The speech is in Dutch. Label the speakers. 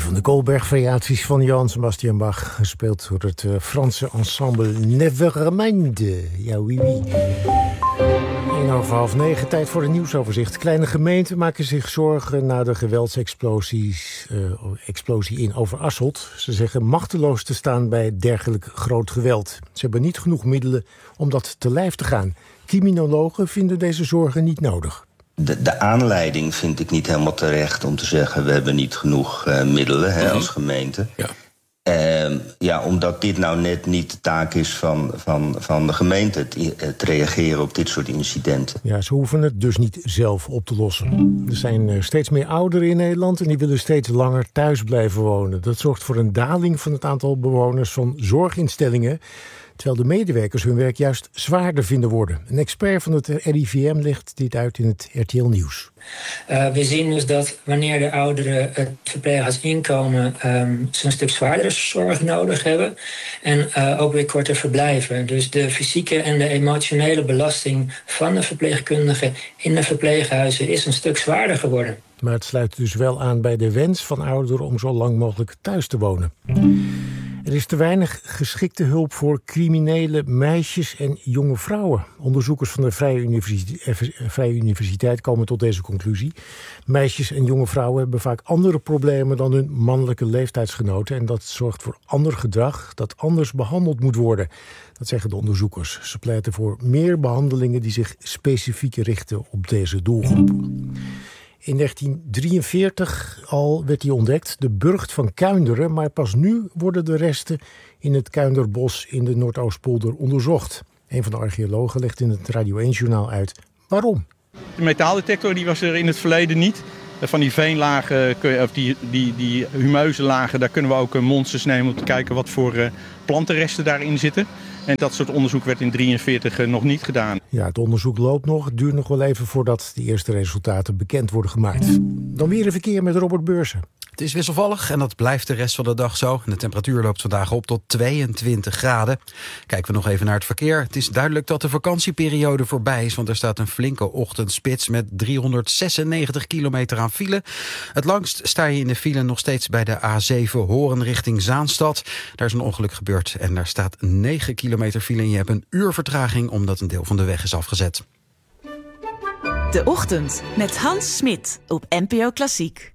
Speaker 1: van de Goldberg-variaties van Johann Sebastian Bach, gespeeld door het Franse ensemble Nevermind. Ja, oui, oui. 8:30, tijd voor een nieuwsoverzicht. Kleine gemeenten maken zich zorgen na de geweldsexplosie in Overasselt. Ze zeggen machteloos te staan bij dergelijk groot geweld. Ze hebben niet genoeg middelen om dat te lijf te gaan. Criminologen vinden deze zorgen niet nodig.
Speaker 2: De aanleiding vind ik niet helemaal terecht om te zeggen... we hebben niet genoeg middelen als gemeente. Ja. Omdat dit nou net niet de taak is van de gemeente... het reageren op dit soort incidenten.
Speaker 1: Ja, ze hoeven het dus niet zelf op te lossen. Er zijn steeds meer ouderen in Nederland... en die willen steeds langer thuis blijven wonen. Dat zorgt voor een daling van het aantal bewoners van zorginstellingen... terwijl de medewerkers hun werk juist zwaarder vinden worden. Een expert van het RIVM legt dit uit in het RTL Nieuws.
Speaker 3: We zien dus dat wanneer de ouderen het verpleeghuis inkomen... ze een stuk zwaardere zorg nodig hebben. En ook weer korter verblijven. Dus de fysieke en de emotionele belasting van de verpleegkundigen... in de verpleeghuizen is een stuk zwaarder geworden.
Speaker 1: Maar het sluit dus wel aan bij de wens van ouderen om zo lang mogelijk thuis te wonen. Er is te weinig geschikte hulp voor criminele meisjes en jonge vrouwen. Onderzoekers van de Vrije Universiteit komen tot deze conclusie. Meisjes en jonge vrouwen hebben vaak andere problemen dan hun mannelijke leeftijdsgenoten. En dat zorgt voor ander gedrag dat anders behandeld moet worden. Dat zeggen de onderzoekers. Ze pleiten voor meer behandelingen die zich specifiek richten op deze doelgroep. In 1943 al werd hij ontdekt, de burcht van Kuinderen... maar pas nu worden de resten in het Kuinderbos in de Noordoostpolder onderzocht. Een van de archeologen legt in het Radio 1-journaal uit waarom.
Speaker 4: De metaaldetector die was er in het verleden niet. Van die veenlagen, of die humeuze lagen, daar kunnen we ook monsters nemen... om te kijken wat voor plantenresten daarin zitten. En dat soort onderzoek werd in 1943 nog niet gedaan.
Speaker 1: Ja, het onderzoek loopt nog. Het duurt nog wel even voordat de eerste resultaten bekend worden gemaakt. Dan weer een verkeer met Robert Beursen.
Speaker 5: Het is wisselvallig en dat blijft de rest van de dag zo. En de temperatuur loopt vandaag op tot 22 graden. Kijken we nog even naar het verkeer. Het is duidelijk dat de vakantieperiode voorbij is... want er staat een flinke ochtendspits met 396 kilometer aan file. Het langst sta je in de file nog steeds bij de A7 Hoorn richting Zaanstad. Daar is een ongeluk gebeurd en daar staat 9 kilometer file... en je hebt een uur vertraging omdat een deel van de weg is afgezet.
Speaker 6: De Ochtend met Hans Smit op NPO Klassiek.